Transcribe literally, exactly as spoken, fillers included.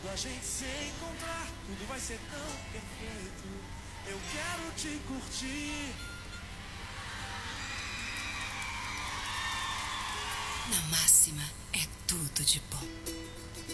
A gente se encontrar, tudo vai ser tão perfeito. Eu quero te curtir. Na Máxima é tudo de bom.